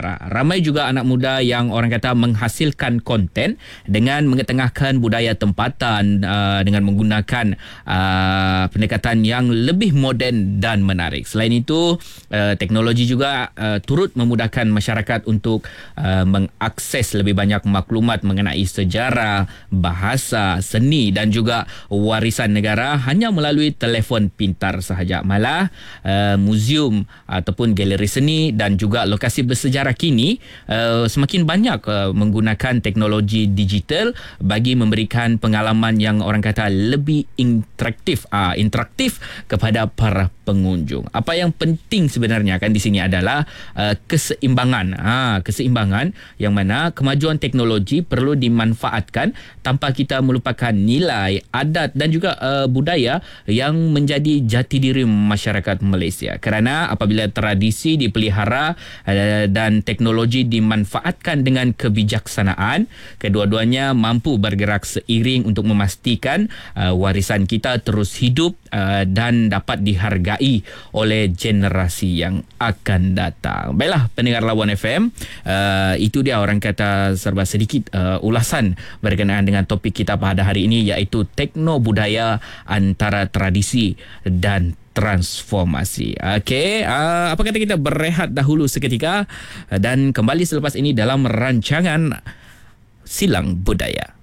sejarah. Ramai juga anak muda yang orang kata menghasilkan konten dengan mengetengahkan budaya tempatan dengan menggunakan pendekatan yang lebih moden dan menarik. Selain itu, teknologi juga turut memudahkan masyarakat untuk mengakses lebih banyak maklumat mengenai sejarah, bahasa, seni dan juga warisan negara hanya melalui telefon pintar sahaja. Malah muzium ataupun galeri seni dan juga lokasi bersejarah kini semakin banyak menggunakan teknologi digital bagi memberikan pengalaman yang orang kata lebih interaktif kepada para pengunjung. Apa yang penting sebenarnya kan di sini adalah keseimbangan yang mana kemajuan teknologi perlu dimanfaatkan tanpa kita melupakan nilai, adat dan juga budaya yang menjadi jati diri masyarakat Malaysia. Kerana apabila tradisi dipelihara dan teknologi dimanfaatkan dengan kebijaksanaan, kedua-duanya mampu bergerak seiring untuk memastikan warisan kita terus hidup dan dapat dihargai oleh generasi yang akan datang. Baiklah pendengar Lawan FM, itu dia orang kata serba sedikit ulasan berkenaan dengan topik kita pada hari ini, iaitu tekno budaya antara tradisi dan transformasi. Okey, apa kata kita berehat dahulu seketika dan kembali selepas ini dalam rancangan Silang Budaya.